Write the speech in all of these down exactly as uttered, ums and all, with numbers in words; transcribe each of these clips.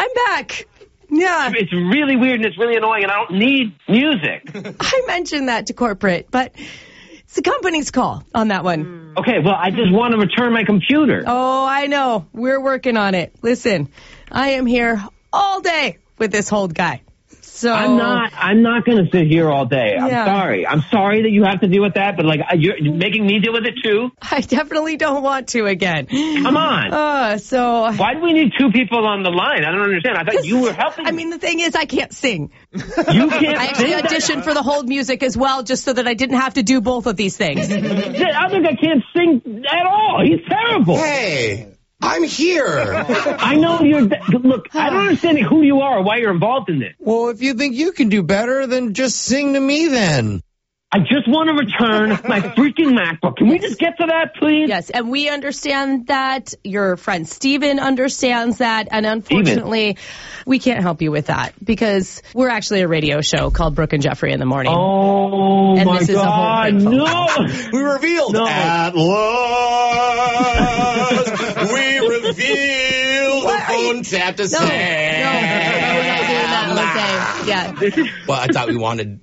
I'm back. Yeah. It's really weird and it's really annoying, and I don't need music. I mentioned that to corporate, but it's the company's call on that one. Okay, well, I just want to return my computer. Oh, I know. We're working on it. Listen, I am here all day with this hold guy. So I'm not. I'm not going to sit here all day. I'm Yeah. sorry. I'm sorry that you have to deal with that, but like you're making me deal with it too. I definitely don't want to again. Come on. Uh, so Why do we need two people on the line? I don't understand. I thought you were helping. I mean, the thing is, I can't sing. you can't. I actually sing auditioned that. for the hold music as well, just so that I didn't have to do both of these things. The other guy can't sing at all. He's terrible. Hey, I'm here. I know you're. Look, I don't understand who you are or why you're involved in this. Well, if you think you can do better, then just sing to me then. I just want to return my freaking MacBook. Can we just get to that, please? Yes, and we understand that. Your friend Steven understands that. And unfortunately, we can't help you with that because we're actually a radio show called Brooke and Jeffrey in the Morning. Oh, And my this is a whole God. thing, No. We revealed No. at last. We revealed What the are you- phone tap to No, no, say. no, we're not doing that, Jose. Yeah. Well, I thought we wanted.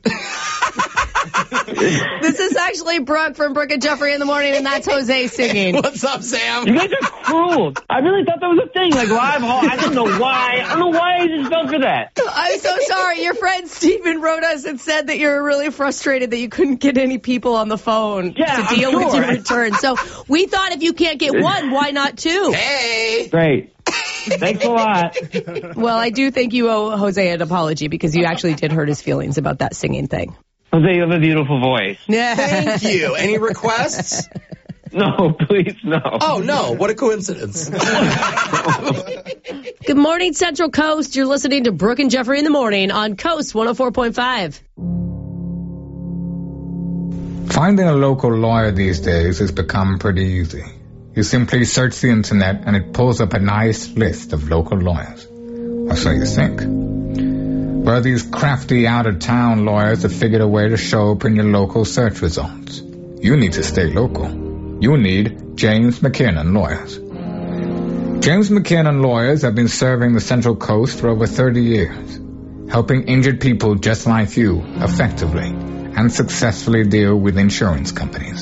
This is actually Brooke from Brooke and Jeffrey in the Morning, and that's Jose singing. What's up, Sam? You guys are cruel. I really thought that was a thing, like live hall. I don't know why. I don't know why I just fell for that. I'm so sorry. Your friend Steven wrote us and said that you're really frustrated that you couldn't get any people on the phone Yeah, to deal I'm with sure. your return. So we thought if you can't get one, why not two? Hey. Great. Thanks a lot. Well, I do think you owe Jose an apology because you actually did hurt his feelings about that singing thing. Jose, you have a beautiful voice. Thank you. Any requests? No, please, no. Oh, no. What a coincidence. Good morning, Central Coast. You're listening to Brooke and Jeffrey in the Morning on Coast one oh four point five. Finding a local lawyer these days has become pretty easy. You simply search the internet and it pulls up a nice list of local lawyers. Or so you think. Well, these crafty out-of-town lawyers have figured a way to show up in your local search results. You need to stay local. You need James McKinnon Lawyers. James McKinnon Lawyers have been serving the Central Coast for over thirty years, helping injured people just like you effectively and successfully deal with insurance companies.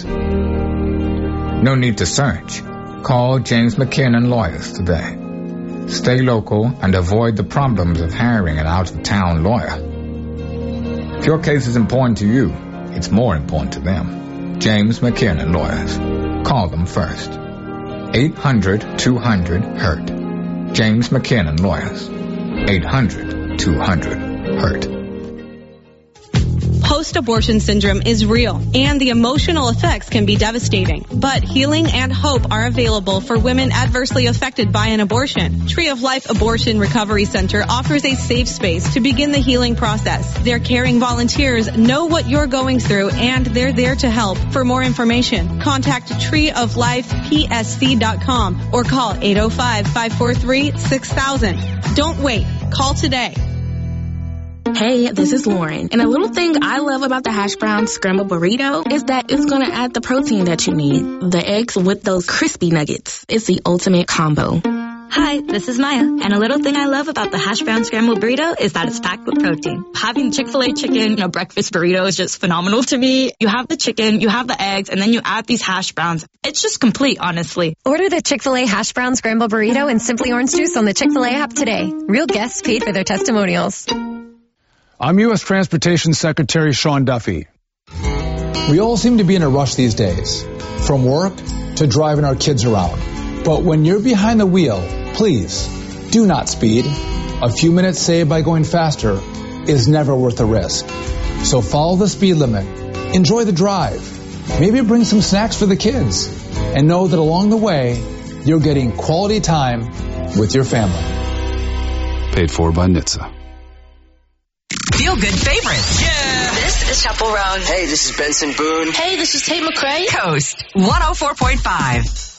No need to search. Call James McKinnon Lawyers today. Stay local and avoid the problems of hiring an out-of-town lawyer. If your case is important to you, it's more important to them. James McKinnon Lawyers. Call them first. eight hundred two hundred hurt. James McKinnon Lawyers. eight hundred two hundred hurt. Post-abortion syndrome is real, and the emotional effects can be devastating. But healing and hope are available for women adversely affected by an abortion. Tree of Life Abortion Recovery Center offers a safe space to begin the healing process. Their caring volunteers know what you're going through, and they're there to help. For more information, contact tree of life p s c dot com or call eight oh five, five four three, six thousand. Don't wait. Call today. Hey, this is Lauren. And a little thing I love about the hash brown scrambled burrito is that it's going to add the protein that you need. The eggs with those crispy nuggets. It's the ultimate combo. Hi, this is Maya. And a little thing I love about the hash brown scrambled burrito is that it's packed with protein. Having Chick-fil-A chicken in a breakfast burrito is just phenomenal to me. You have the chicken, you have the eggs, and then you add these hash browns. It's just complete, honestly. Order the Chick-fil-A hash brown scrambled burrito and Simply Orange Juice on the Chick-fil-A app today. Real guests paid for their testimonials. I'm U S Transportation Secretary Sean Duffy. We all seem to be in a rush these days, from work to driving our kids around. But when you're behind the wheel, please do not speed. A few minutes saved by going faster is never worth the risk. So follow the speed limit, enjoy the drive, maybe bring some snacks for the kids, and know that along the way, you're getting quality time with your family. Paid for by N H T S A. Feel good favorites. Yeah. This is Chappell Roan. Hey, this is Benson Boone. Hey, this is Tate McRae. Coast one oh four point five.